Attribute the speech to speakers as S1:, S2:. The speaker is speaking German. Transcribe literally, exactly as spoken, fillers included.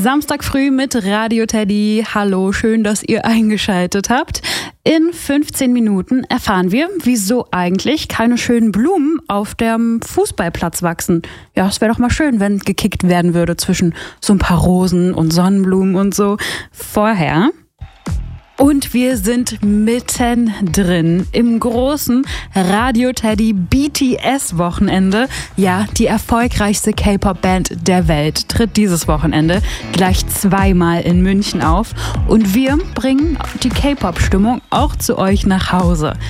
S1: Samstag früh mit Radio Teddy. Hallo, schön, dass ihr eingeschaltet habt. In fünfzehn Minuten erfahren wir, wieso eigentlich keine schönen Blumen auf dem Fußballplatz wachsen. Ja, es wäre doch mal schön, wenn gekickt werden würde zwischen so ein paar Rosen und Sonnenblumen und so. Vorher... Und wir sind mittendrin im großen Radio Teddy B T S-Wochenende. Ja, die erfolgreichste K-Pop-Band der Welt tritt dieses Wochenende gleich zweimal in München auf. Und wir bringen die K-Pop-Stimmung auch zu euch nach Hause.